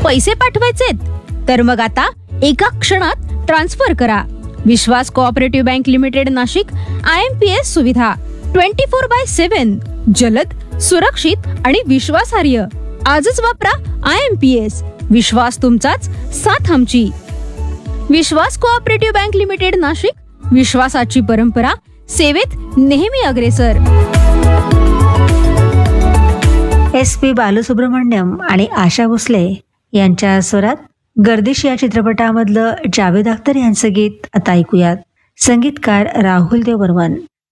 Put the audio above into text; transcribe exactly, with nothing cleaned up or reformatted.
पैसे पाठवायचेत तर मग आता एका क्षणात ट्रान्सफर करा. विश्वास cooperative bank limited Nashik. I am P S सुविधा ट्वेंटी फोर बाय सेव्हन. जलद, सुरक्षित आणि विश्वासार्ह. आजच वापरा आय एम पी एस. विश्वास तुमचाच, साथ आमची. विश्वास कोऑपरेटिव्ह बँक लिमिटेड नाशिक. विश्वासाची परंपरा, सेवेत नेहमी अग्रेसर. एस पी बालसुब्रमण्यम आणि आशा भोसले यांच्या स्वरात गर्दिश या चित्रपटामधलं जावेद अख्तर यांचं गीत आता ऐकूयात. संगीतकार राहुल देव बर्मन.